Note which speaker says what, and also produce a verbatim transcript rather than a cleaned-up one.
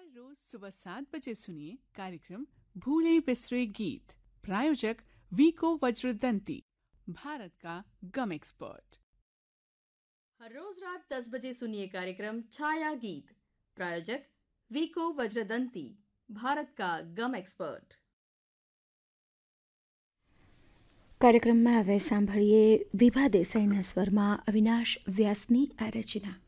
Speaker 1: हर रोज सुबह सात बजे सुनिए कार्यक्रम भूले बिसरे गीत। प्रायोजक वीको वज्रदंती, भारत का गम एक्सपर्ट।
Speaker 2: हर रोज रात दस बजे सुनिए कार्यक्रम छाया गीत। प्रायोजक वीको वज्रदंती, भारत का गम एक्सपर्ट।
Speaker 3: કાર્યક્રમમાં હવે સાંભળીએ વિભા દેસાઈના સ્વરમાં અવિનાશ વ્યાસની આ રચના.